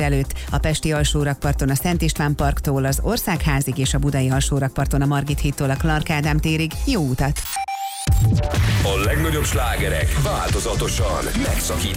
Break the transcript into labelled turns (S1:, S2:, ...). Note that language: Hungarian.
S1: előtt, a pesti alsórakparton a Szent István parktól az Országházig és a budai alsórakparton a Margit hídtól a Clark Ádám térig. Jó utat!
S2: A legnagyobb slágerek változatosan megszakítva.